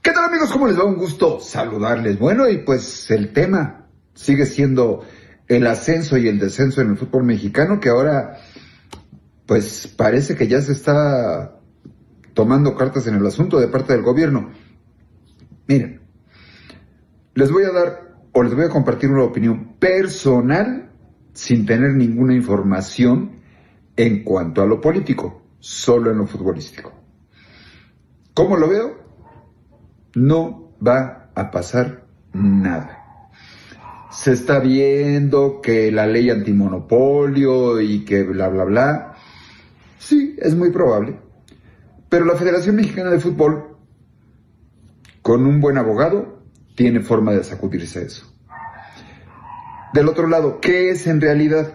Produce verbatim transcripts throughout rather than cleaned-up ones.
¿Qué tal, amigos? ¿Cómo les va? Un gusto saludarles. Bueno, y pues el tema sigue siendo el ascenso y el descenso en el fútbol mexicano, que ahora pues parece que ya se está tomando cartas en el asunto de parte del gobierno. Miren, les voy a dar o les voy a compartir una opinión personal sin tener ninguna información en cuanto a lo político, solo en lo futbolístico. ¿Cómo lo veo? No va a pasar nada. Se está viendo que la ley antimonopolio y que bla, bla, bla. Sí, es muy probable. Pero la Federación Mexicana de Fútbol, con un buen abogado, tiene forma de sacudirse a eso. Del otro lado, ¿qué es en realidad?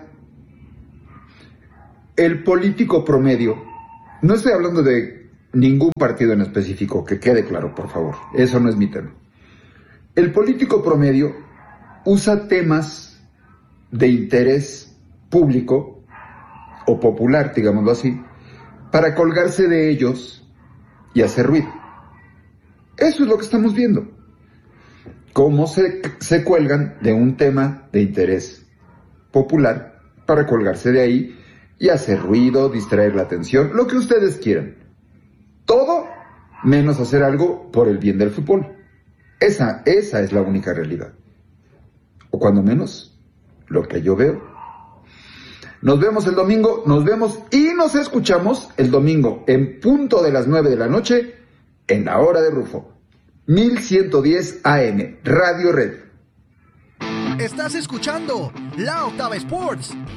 El político promedio, no estoy hablando de ningún partido en específico, que quede claro, por favor, eso no es mi tema. El político promedio usa temas de interés público o popular, digámoslo así, para colgarse de ellos y hacer ruido. Eso es lo que estamos viendo. Cómo se, se cuelgan de un tema de interés popular para colgarse de ahí y hacer ruido, distraer la atención, lo que ustedes quieran. Todo menos hacer algo por el bien del fútbol. Esa, esa es la única realidad. O cuando menos, lo que yo veo. Nos vemos el domingo, nos vemos y nos escuchamos el domingo en punto de las nueve de la noche en la hora de Rufo. mil ciento diez A M, Radio Red. Estás escuchando La Octava Sports.